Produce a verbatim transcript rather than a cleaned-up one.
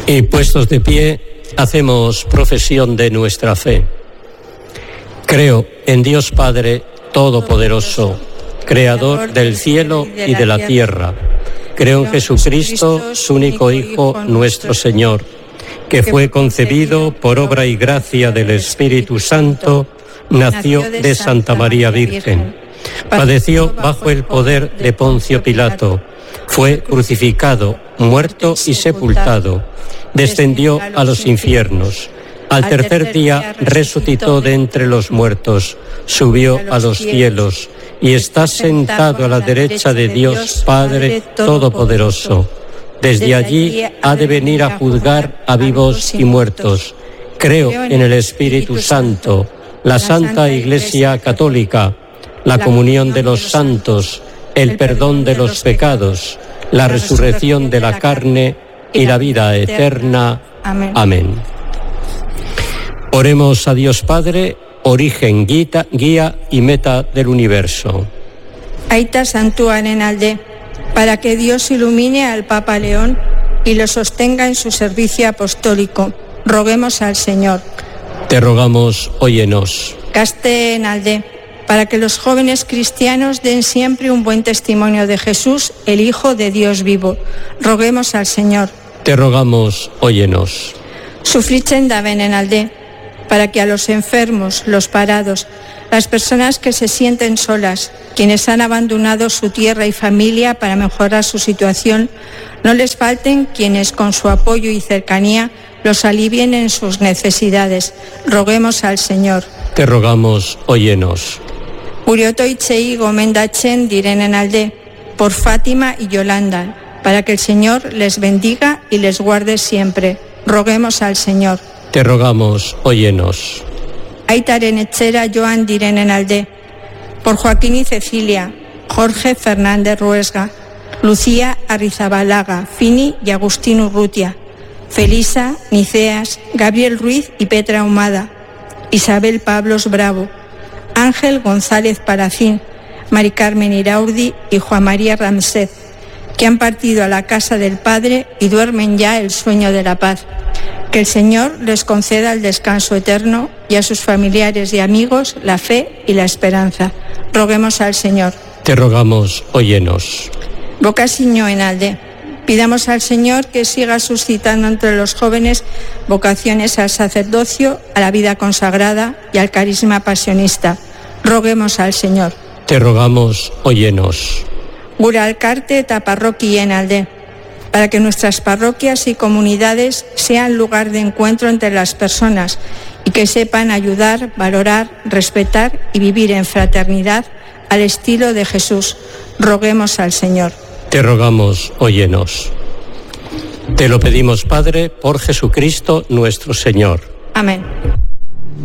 Y puestos de pie, hacemos profesión de nuestra fe. Creo en Dios Padre Todopoderoso, Creador del cielo y de la tierra. Creo en Jesucristo, su único Hijo, nuestro Señor, que fue concebido por obra y gracia del Espíritu Santo, nació de Santa María Virgen, padeció bajo el poder de Poncio Pilato, fue crucificado, muerto y sepultado, descendió a los infiernos. Al tercer día resucitó de entre los muertos, subió a los cielos y está sentado a la derecha de Dios Padre Todopoderoso. Desde allí ha de venir a juzgar a vivos y muertos. Creo en el Espíritu Santo, la Santa Iglesia Católica, la comunión de los santos, el perdón de los pecados, la resurrección de la carne y la vida eterna. Amén. Oremos a Dios Padre, origen, guía, guía y meta del universo. Aita santuaren alde, para que Dios ilumine al Papa León y lo sostenga en su servicio apostólico. Roguemos al Señor. Te rogamos, óyenos. Gazteen alde, para que los jóvenes cristianos den siempre un buen testimonio de Jesús, el Hijo de Dios vivo. Roguemos al Señor. Te rogamos, óyenos. Sufritzen daben alde, para que a los enfermos, los parados, las personas que se sienten solas, quienes han abandonado su tierra y familia para mejorar su situación, no les falten quienes con su apoyo y cercanía los alivien en sus necesidades. Roguemos al Señor. Te rogamos, óyenos. Uriotoitzei gomendatzen direnen alde, por Fátima y Yolanda, para que el Señor les bendiga y les guarde siempre. Roguemos al Señor. Te rogamos, óyenos. Aitaren etxera joan direnen alde, por Joaquín y Cecilia, Jorge Fernández Ruesga, Lucía Arrizabalaga, Fini y Agustín Urrutia, Felisa, Niceas, Gabriel Ruiz y Petra Humada, Isabel Pablos Bravo, Ángel González Paracín, Mari Carmen Iraurdi y Juan María Ramsés, que han partido a la casa del Padre y duermen ya el sueño de la paz. Que el Señor les conceda el descanso eterno y a sus familiares y amigos la fe y la esperanza. Roguemos al Señor. Te rogamos, óyenos. Vocasiño en alde. Pidamos al Señor que siga suscitando entre los jóvenes vocaciones al sacerdocio, a la vida consagrada y al carisma pasionista. Roguemos al Señor. Te rogamos, óyenos. Gure alcarte eta parrokien alde, para que nuestras parroquias y comunidades sean lugar de encuentro entre las personas y que sepan ayudar, valorar, respetar y vivir en fraternidad al estilo de Jesús. Roguemos al Señor. Te rogamos, óyenos. Te lo pedimos, Padre, por Jesucristo nuestro Señor. Amén.